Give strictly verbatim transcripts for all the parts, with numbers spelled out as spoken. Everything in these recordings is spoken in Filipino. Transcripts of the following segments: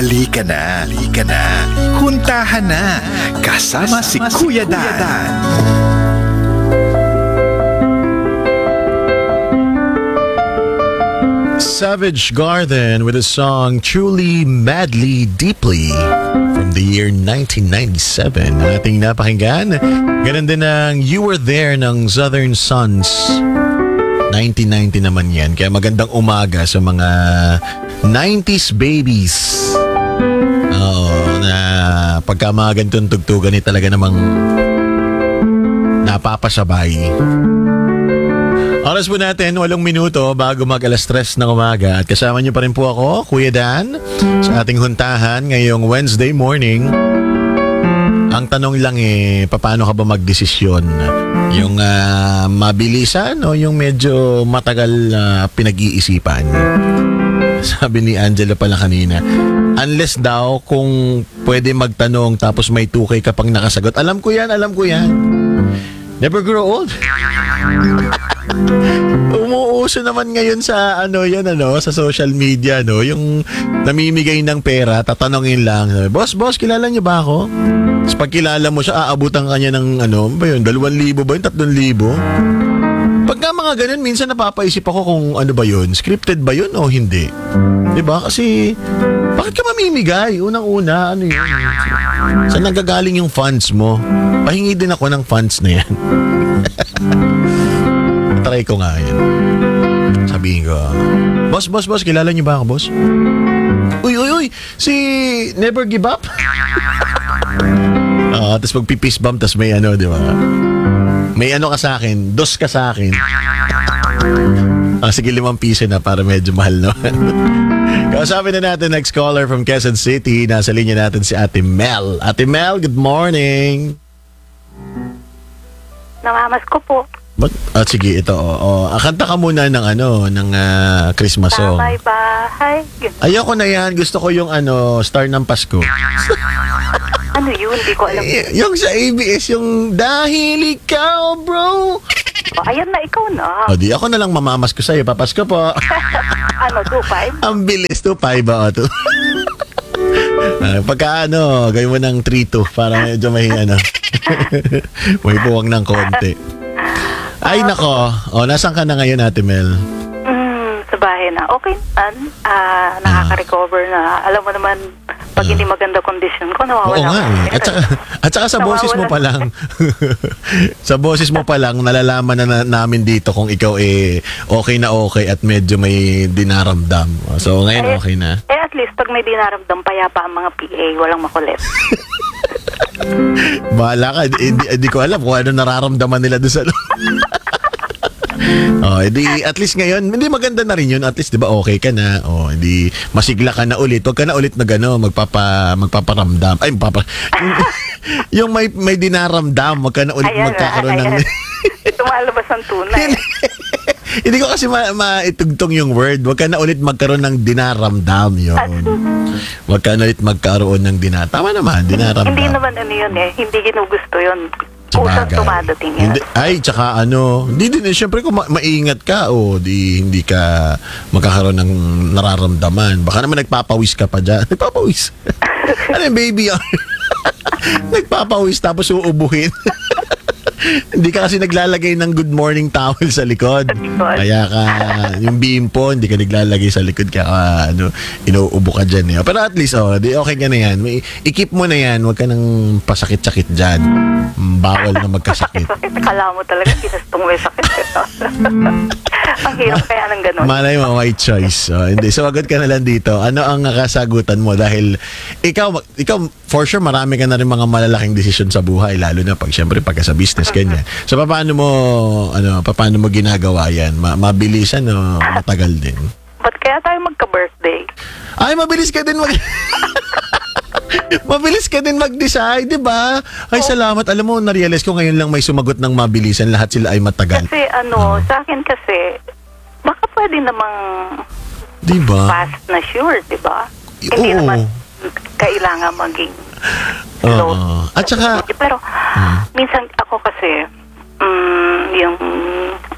Halika na, halika na. Huntahan na. Kasama, Kasama si, si Kuya Dan. Dan. Savage Garden with a song Truly, Madly, Deeply from the year nineteen ninety-seven. Ating napakinggan. Ganun din ang You Were There ng Southern Sons. nineteen ninety naman yan. Kaya magandang umaga sa mga nineties babies. Oo, na pagka mga ganitong tugtugan eh talaga namang napapasabay. Oras po natin, walong minuto bago mag alas tres ng umaga. At kasama niyo pa rin po ako, Kuya Dan, sa ating huntahan ngayong Wednesday morning. Ang tanong lang eh, paano ka ba magdesisyon? Yung uh, mabilisan o yung medyo matagal uh, pinag-iisipan? Sabi ni Angela pala kanina, unless daw kung pwede magtanong tapos may two K ka pang nakasagot. Alam ko yan, alam ko yan. Never grow old. Umuuso naman ngayon sa ano yan ano sa social media no yung namimigay ng pera tatanungin lang boss boss kilala niyo ba ako? Tapos pag kilala mo siya aabutan ka niya ng ano ba yun dalawang libo ba yun tatlong libo? Pagka mga ganun minsan napapaisip ako kung ano ba yun scripted ba yun o hindi, diba? Kasi bakit ka mamimigay unang-una ano yun saan nanggagaling yung funds mo? Pahingi din ako ng funds na yan. Try ko nga yan. Sabihin ko, boss, boss, boss, kilala niyo ba ako, boss? Uy, uy, uy, si Never Give Up. uh, tapos magpipis bump, tapos may ano, di ba? May ano ka sa akin, dos ka sa akin. Uh, sige, limang piso na para medyo mahal, no? Kausapin na natin next caller from Quezon City. Nasa linya natin si Ate Mel. Ate Mel, good morning. Namamas ko po. But, ah, sige, ito. Oh, oh. Kanta ka muna ng ano, ng uh, Christmas song. Sa may bahay. Ayoko na yan. Gusto ko yung ano, Star ng Pasko. Ano yun? Hindi ko alam. Y- yung sa A B S, yung Dahil Ikaw, Bro. Oh, ayan na, ikaw na. O, di ako na lang mamamas ko sa'yo. Papasko po. Ano, two five? Ang bilis, two five ba? two Uh, pagka ano, gawin mo ng three two para medyo may ano. May buwang ng konti. Ay nako, o nasaan ka na ngayon Ate Mel? Mm, sa bahay na. Okay naman. Uh, nakaka-recover na. Alam mo naman, pag uh, hindi maganda condition ko, nawawala. Oo nga eh. At saka, at saka sa boses mo pa lang, sa boses mo pa lang, nalalaman na, na namin dito kung ikaw eh okay na okay at medyo may dinaramdam. So ngayon eh, okay na. Eh at least pag may dinaramdam, payapa ang mga P A, walang makulit. Bahala ka, hindi, hindi ko alam kung ano nararamdaman nila doon sa oh, edi at least ngayon, hindi maganda na rin yun. At least 'di ba okay ka na. Oh, hindi masigla ka na ulit. Huwag ka na ulit na gano, magpapa magpaparamdam. Ay, magpapa yung may may dinaramdam, wag ka na ulit ayan, magkakaroon ayan. ng tumalabas ang tunay. Hindi ko kasi ma- maitugtong yung word. Huwag ka na ulit magkaroon ng dinaramdam yun. Huwag ka na ulit magkaroon ng dinaramdam. Tama naman, dinaramdam. Hindi naman ano yun eh. Hindi ginugusto yun. Usang tumadating yun. Hindi, ay, tsaka ano, hindi din, siyempre kung ma- maingat ka, o di hindi ka magkakaroon ng nararamdaman. Baka naman nagpapawis ka pa dyan. Nagpapawis. Ano yung baby? Nagpapawis tapos uubuhin. Hindi ka kasi naglalagay ng good morning towel sa likod. Kaya ka, yung bimpo, hindi ka naglalagay sa likod. Kaya ka, ano, inuubo ka dyan. Eh. Pero at least, oh, di okay ka na yan. May, i-keep mo na yan. Huwag ka nang pasakit-sakit dyan. Bawal na magkasakit. Kala mo talaga, kisastong may sakit. Ang hirap kaya ng ganun. Malay mo, my choice. Oh, hindi. So, agad ka na lang dito. Ano ang kasagutan mo? Dahil ikaw, ikaw, for sure, marami ka na rin mga malalaking desisyon sa buhay. Lalo na pag, syempre, pagka sa business, ganyan. So, paano mo, ano, paano mo ginagawa yan? Ma- mabilisan o matagal din? Ba't kaya tayo magka-birthday? Ay, mabilis ka din mag... Mabilis ka din mag-decide, di ba? Ay, oh. Salamat. Alam mo, na-realize ko ngayon lang may sumagot ng mabilisan. Lahat sila ay matagal. Kasi ano, uh-huh. sa akin kasi, baka pwede namang diba? Fast na sure, di ba? Hindi Oo. naman kailangan maging slow. Uh, at saka, pero, uh, minsan ako kasi, um, yung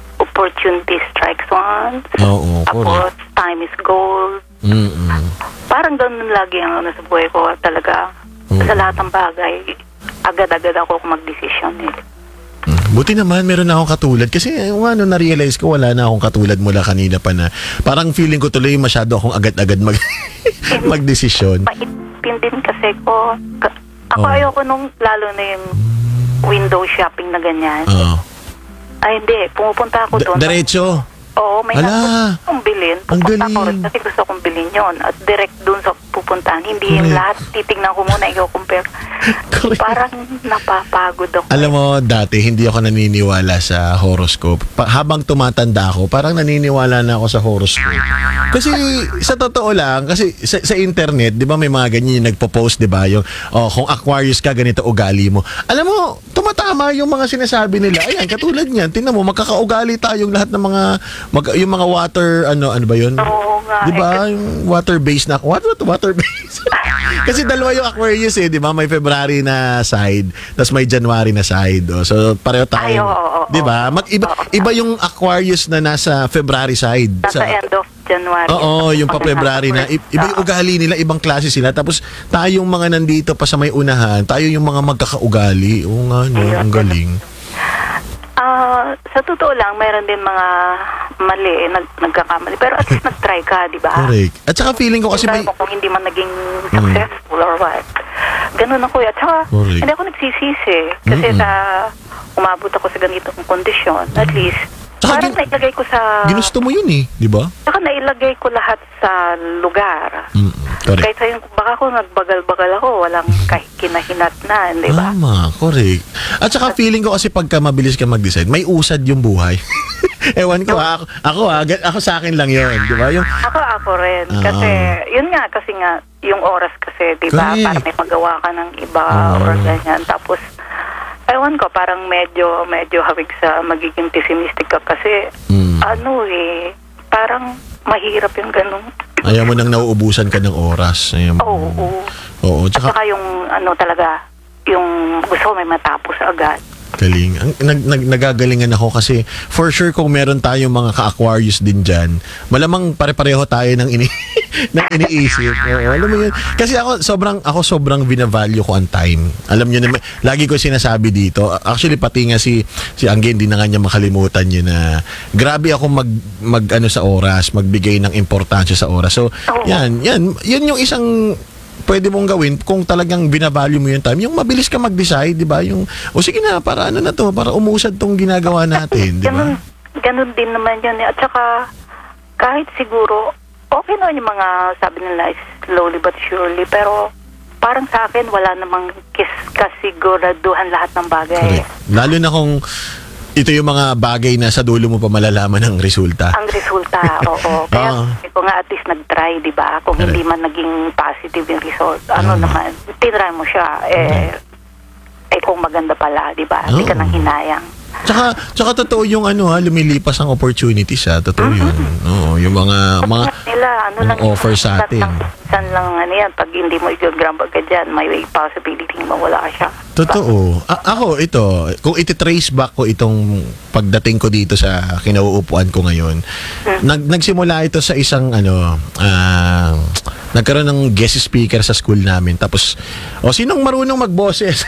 opportunity strikes once. Oo, tapos, time is gold. Mm-mm. Parang parang ganun lagi ang ano sa buhay ko talaga. Mm. Sa lahat ng bagay, agad-agad ako mag-desisyon eh. Buti naman meron na akong katulad kasi yung ano na-realize ko wala na akong katulad mula kanina pa na parang feeling ko tuloy masyado akong agad-agad mag magdesisyon. Maipin din kasi ko. Ka- Ako Oh. ayoko nung lalo na yung window shopping na ganyan. Oo. Ay hindi, pumupunta ako D- doon. diretso. Oo, may Ala, nasa kong bilhin. ang Pupunta ko galing. rin kasi gusto kong bilhin yun. At direct doon sa pupuntahan. Hindi yung Correct. lahat. Titignan ko muna, i-compare. Correct. Parang napapagod ako. Alam mo, dati hindi ako naniniwala sa horoscope. Pa- habang tumatanda ako, parang naniniwala na ako sa horoscope. Kasi sa totoo lang, kasi sa, sa internet, 'di ba may mga ganyan yung nagpo-post, 'di ba? Yung oh, kung Aquarius ka ganito ugali mo. Alam mo, tumatama yung mga sinasabi nila. Ayan, katulad niyan. Tingnan mo, magkakaugali tayong lahat ng mga mag- yung mga water ano ano ba 'yun? Oo nga. 'Di ba? Eh, Yung water-based na what what water-based. Kasi dalawa yung Aquarius eh, 'di ba? May February na side, tapos may January na side. Oh. So pareho tayo. Ay, oo, oo, 'Di ba? Mag iba, oo. iba yung Aquarius na nasa February side. nasa end of January. Oo, yung pa February na i- iba yung Oo. ugali nila, ibang klase sila. Tapos tayong mga nandito pa sa may unahan, tayo yung mga magkakaugali. Oo nga, no, ang galing. Ah, sa totoo lang, mayroon din mga mali, eh, nag, nagkakamali. Pero at least nag-try ka, di ba? Correct. At saka feeling ko kasi Try may Mm. mo kung hindi man naging successful or what. Ganun ako. At saka, Correct. hindi ako nagsisisi. Kasi Mm-mm. sa umabot ako sa ganitong kondisyon, at least, Tsaka parang gin- nailagay ko sa... ginusto mo yun eh, di ba? Saka nailagay ko lahat sa lugar. Mm, correct. Kahit sa'yo, baka ako nagbagal-bagal ako, walang kahit kinahinat na, di ba? Tama, correct. At saka feeling ko kasi pagka mabilis ka mag-decide, may usad yung buhay. Ewan ko, ha, ako, ako, ha, ga- ako sa akin lang yun, di ba? Yung, Ako, ako rin. Oo. Kasi, yun nga, kasi nga, yung oras kasi, di ba? Correct. Para may magawa ka ng iba Oo. or ganyan. Tapos, ewan ko, parang medyo, medyo hawig sa magiging pessimistic ka kasi, Mm. ano eh, parang mahirap yung ganun. ayaw mo nang nauubusan ka ng oras. Ayaw mo. Oo, oo. Oo, At tsaka saka yung, ano talaga, yung gusto ko may matapos agad. galing. Ang, nag, nag, nagagalingan ako kasi for sure kung meron tayong mga ka-Aquarius din dyan, malamang pare-pareho tayo ng, ini ng iniisip. Oo, alam mo yun. Kasi ako sobrang, ako sobrang binavalue ko ang time. Alam nyo naman, lagi ko sinasabi dito, actually pati nga si, si Angge, hindi na nga niya makalimutan yun na grabe ako mag, mag ano sa oras, magbigay ng importansya sa oras. So, Oo. yan, yan, yan yung isang pwede mong gawin kung talagang binavalue mo yung time. Yung mabilis ka mag-decide, di ba? Yung, o sige na, para ano na to, para umusad tong ginagawa natin, di ba? Ganun, ganun din naman yun. eh. At saka, kahit siguro, okay na yung mga, sabi nila, is slowly but surely. Pero, parang sa akin, wala namang kis kasiguraduhan lahat ng bagay. Correct. Lalo na kung ito yung mga bagay na sa dulo mo pa malalaman ang resulta. Ang resulta, oo. Kaya, Oo. sabi ko nga, at least nag-try, di ba? Kung Correct. hindi man naging positive yung result, ano Tama. naman, tinry mo siya, eh, eh kung maganda pala, di ba? Hindi ka Oo. nang hinayang. Tsaka, tsaka totoo yung ano ha, lumilipas ang opportunities ha. Totoo yun. Oo, yung mga, mga, nila, ano mga lang, offer sa atin. San lang, ano yan, pag hindi mo i-grab agad yan, may possibility mawala ka siya. Totoo. A- ako, ito, kung iti-trace back ko itong pagdating ko dito sa kinauupuan ko ngayon, nag nagsimula ito sa isang, ano, ah, nagkaroon ng guest speaker sa school namin. Tapos, o, sinong marunong magboses?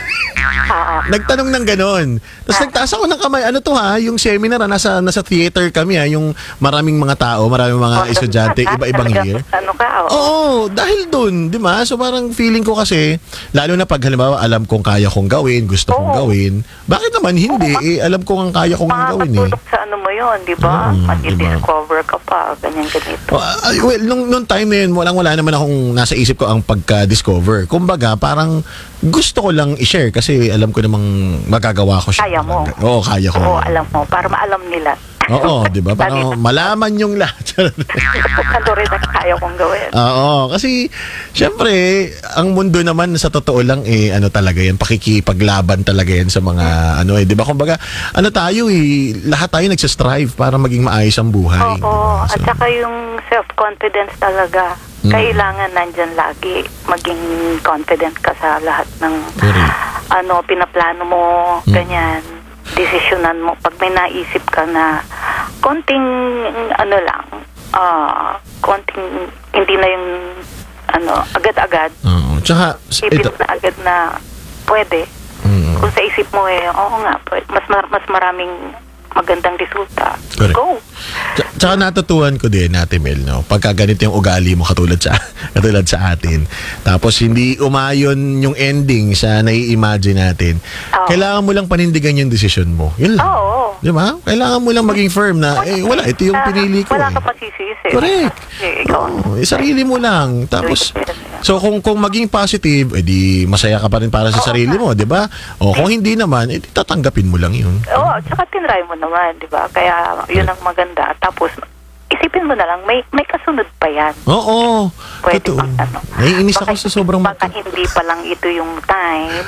Ah, Nagtanong ng ganon. Tapos nagtaas ako ng kamay. Ano to ha? Yung seminar, ha? nasa, nasa theater kami ha? Yung maraming mga tao, maraming mga oh, estudyante, ah, iba-ibang talaga, year. Ano ka, oo. Oo, dahil dun, di ba? So parang feeling ko kasi, lalo na pag halimbawa alam kong kaya kong gawin, gusto kong Oo. gawin, bakit naman hindi? Eh, alam ko ang kaya kong gawin eh. Makakatulog sa ano mo yun, di ba? Oo, Mag-discover ka pa, ganyan ganito. Oh, ah, well, nung, nung time na yun, walang wala naman akong nasa isip ko ang pagka-discover. Kumbaga, parang gusto ko lang i-share kasi alam ko namang magagawa ko siya. Kaya mo. Oo, kaya ko. Oo, alam mo, para maalam nila. Oo, di ba? Para Sabi- malaman yung lahat. Ano rin ang kaya kong gawin. Oo, kasi syempre, ang mundo naman sa totoo lang eh ano talaga yan, pakikipaglaban talaga yan sa mga ano eh, 'di ba? Kumbaga, ano tayo eh, lahat tayo nagsa-strive para maging maayos ang buhay. Oo, at So, saka yung self-confidence talaga, Mm. kailangan nandyan lagi, maging confident ka sa lahat ng Correct. ano, pinaplano mo, Mm. ganyan, desisyonan mo. Pag may naisip ka na konting, ano lang, ah, konting, hindi na yung, ano, agad-agad. Oo. Tsaka, s- Isipin ito, na agad na pwede. Mm. Kung sa isip mo eh, oo nga, pwede. Mas, mar- mas maraming magandang resulta. Correct. Go! Tsa- Tsaka natutuhan ko din, Ate Mel, no? Pagka ganito yung ugali mo, katulad sa, katulad sa atin. Tapos hindi umayon yung ending sa nai-imagine natin. Oo. Kailangan mo lang panindigan yung desisyon mo. Yun lang. Oo. Di ba? Kailangan mo lang maging firm na, eh, wala, ito yung Ah, pinili ko. Wala eh. ka pa sisisi. Correct. Eh, ikaw. Oo, eh, sarili mo lang. Tapos, so kung kung maging positive, edi masaya ka pa rin para sa Oo sarili mo, di ba? O kung hindi naman, edi tatanggapin mo lang yun. Oo, tsaka tinry mo naman, di ba? Kaya yun ang maganda. Tapos, isipin mo na lang, may may kasunod pa yan. Oo. Pwede Totoo. pang ano. Naiinis Baka- ako sa sobrang Baka hindi pa lang ito yung time,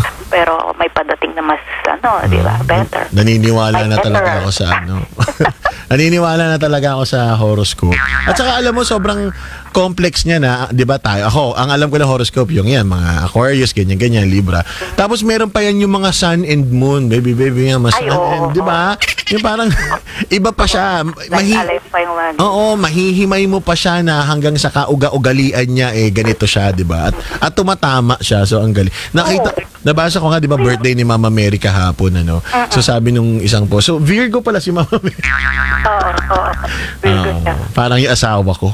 pero may padating na mas, ano, di ba? Better. Naniniwala Ay, na talaga better. ako sa ano. Naniniwala na talaga ako sa horoscope. At saka alam mo, sobrang complex niya na, di ba tayo? Ako, ang alam ko na horoscope, yung yan, mga Aquarius, ganyan-ganyan, Libra. Tapos meron pa yan yung mga sun and moon. Baby, baby nga, mas Ay, sun oo, and, di ba? Yung parang, iba pa siya. Mahi, Nag-alay pa yung mga... Oo, mahihimay mo pa siya na hanggang sa kauga-ugalian niya, eh, ganito siya, di ba? At, at tumatama siya, so ang galing. Nakita, nabasa ko nga, di ba, birthday ni Mama Mary kahapon, ano? So sabi nung isang po, so Virgo pala si Mama Mary. Oo, oo. Virgo Oo, siya. parang yung asawa ko.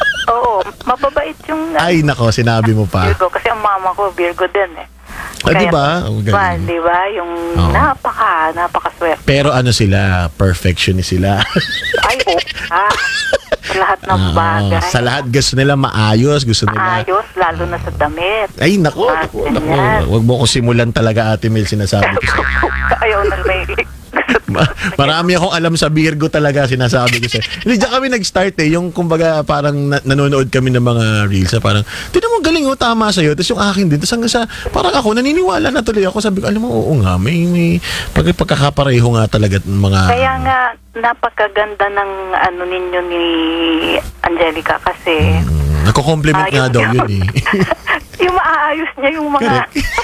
Oo, mababait yung... Ay, nako, sinabi mo pa. Virgo, kasi ang mama ko, Virgo din eh. Ah, di ba? Ang galing. Well, di ba? Yung Oo. napaka, napaka-swerte. Pero ano sila, perfectionist sila. Ay, oo. Ah, sa lahat ng Oo, bagay. sa lahat gusto nila maayos, gusto nila. Maayos, lalo na sa damit. Ay, nako, Ah, nako, nako. ganyan. Huwag mo ko simulan talaga, Ate Mel, sinasabi ko sa'yo. Ayaw na may... Ma- Marami akong alam sa Virgo talaga, sinasabi ko sa'yo. Hindi, diyan kami nag-start eh. Yung kumbaga parang na- nanonood kami ng mga reels. Parang, tinan mo, galing oh, tama sa'yo. Tapos yung akin din. Tapos hanggang sa, parang ako, naniniwala na tuloy ako. Sabi ko, alam mo, oo nga, may, may pag, pagkakapareho nga talaga ng mga... Kaya nga, napakaganda ng ano ninyo ni Angelica kasi... Mm, nagko-compliment nga ayos daw yun. yun eh. yung maayos niya yung mga...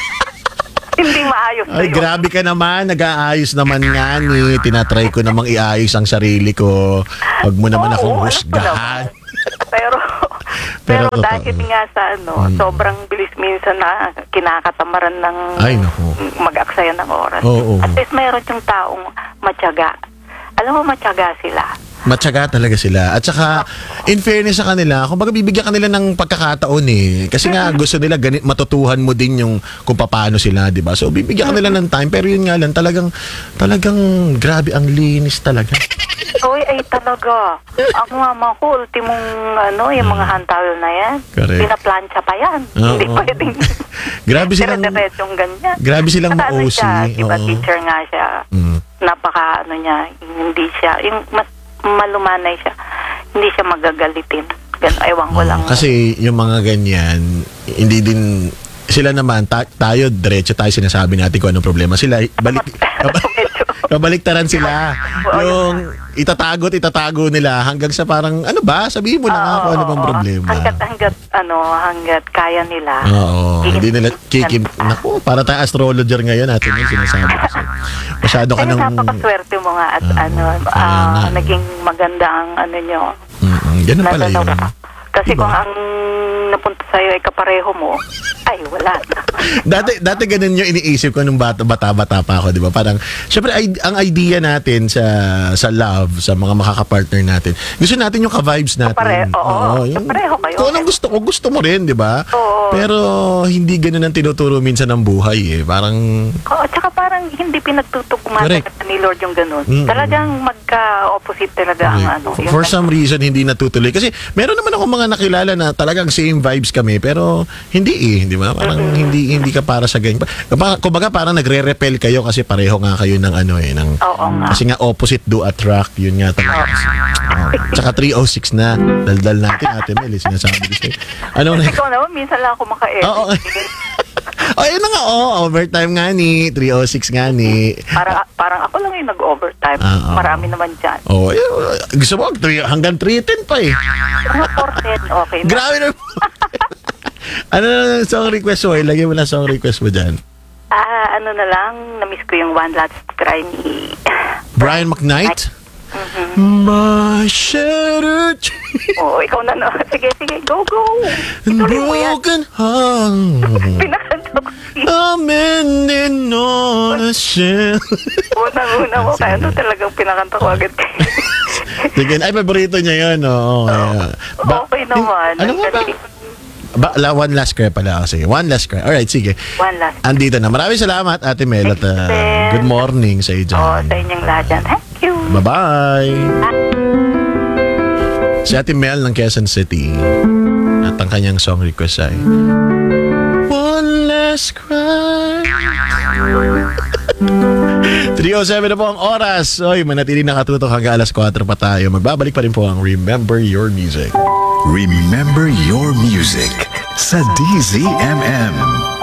hindi maayos Ay, sa'yo. grabe ka naman. Nag-aayos naman nga ni. Tinatry ko namang iayos ang sarili ko. Huwag mo naman Oo, akong alam ko husgahan. naman. Pero, Pero pero, totoo. dahil nga sa ano, sobrang bilis minsan na kinakatamaran ng Ay, naku. mag-aksaya ng oras. Oo. At least mayroon yung taong matyaga. Alam mo, matyaga sila. Matyaga talaga sila. At saka, in fairness sa kanila, kung baga bibigyan kanila ng pagkakataon eh. Kasi nga, gusto nila ganit, matutuhan mo din yung kung paano sila, di ba? So, bibigyan kanila ng time. Pero yun nga lang, talagang, talagang, grabe, ang linis talaga. Uy, ay talaga. Ang mama ko, ultimong ano, yung mga hand towel na yan. Correct. Pinaplansya pa yan. Oo. Hindi pwedeng... Grabe silang, Dire-diretsong ganyan. grabe silang Saka ano ma-O C. siya, di ba, Oo. teacher nga siya. Mm. Napaka, ano niya, hindi siya, yung mas malumanay siya, hindi siya magagalitin. Ganun, ewan ko Oo, lang. kasi yung mga ganyan, hindi din, sila naman, ta- tayo, diretso tayo sinasabi natin kung anong problema. Sila, balik, Medyo, kabaliktaran sila. Oo, Yung itatago at itatago nila hanggang sa parang, ano ba? Sabihin mo na nga kung ano bang oo, problema. Hanggat, hanggat, ano, hanggat kaya nila. Oo, Kikim- hindi nila kikim. Naku, para tayong astrologer ngayon natin yung sinasabi ko sa'yo. Masyado ka Kaya nang... napakaswerte mo nga at Oo, ano, kaya ah, nga. naging maganda ang ano nyo. Mm-mm, ganun pala yun. Nadalawa. Kasi Diba? kung ang napunta sa'yo ay kapareho mo, ay wala na. Dati, dati ganun yung iniisip ko nung bata, bata-bata pa ako, di ba? Parang, syempre, ay, ang idea natin sa sa love, sa mga makakapartner natin, gusto natin yung ka-vibes natin. Kapare- oo, yung, kapareho kayo. kung anong gusto ko, gusto mo rin, di ba? Oo. Pero, hindi ganun ang tinuturo minsan ng buhay, eh. Parang, Oo, tsaka parang hindi pinagtutugma Correct. talaga ni Lord yung ganun. Mm-mm. Talagang magka-opposite talaga ang ano. yung for ganun. some reason, hindi natutuloy. Kasi, meron naman ako mga nakilala na talagang same vibes kami, pero, hindi eh, di ba? Parang, hindi hindi ka para sa ganyan. Kumbaga, kumbaga parang nagre-repel kayo kasi pareho nga kayo ng ano eh, ng, Oo nga. kasi nga opposite do attract, yun nga talaga. Oh. Tsaka three oh six na, daldal natin, Ate Mel, eh, sinasabi ko sa'yo. Ano na? Ikaw naman, minsan lang ako maka-edit. Oo. Oh, yun na nga, oh, overtime nga ni, three oh six nga ni. parang, parang ako lang yung nag-overtime. Ah, oo. Marami naman dyan. Oh, eh, gusto mo, three- hanggang three ten pa eh. Mga four ten, okay na. Grabe na. Ano na song request mo? Ilagay mo na song request mo dyan. Ah, ano na lang, na-miss ko yung One Last Cry ni Brian McKnight? My shattered Oo, ikaw na na. Sige, sige, go, go. and Ituloy mo yan. broken heart. Pinakanta ko si Amending on a shell. unang-una mo. Kaya ito talagang pinakanta ko agad. Sige, ay, paborito niya yun. Oo, kaya. Ba- Okay naman. Ano nga ba? Ba, la, one last cry pala. Sige, one last cry. Alright, sige. One last. Andito na. Maraming salamat, Ate Mel. At uh, good morning sa iyo dyan. Oo, sa inyong lahat dyan. Thank you. Bye-bye. Si Ate Mel ng Quezon City. At ang kanyang song request ay One Last Cry. three oh seven na po ang oras. Oy, manatili nakatutok hanggang alas four pa tayo. Magbabalik pa rin po ang Remember Your Music. Remember your music sa D Z M M.